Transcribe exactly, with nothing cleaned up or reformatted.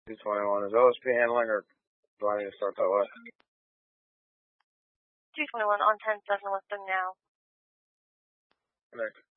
two twenty-one, is O S P handling, or do I need to start that way? two twenty-one on ten seven with them now. Nick.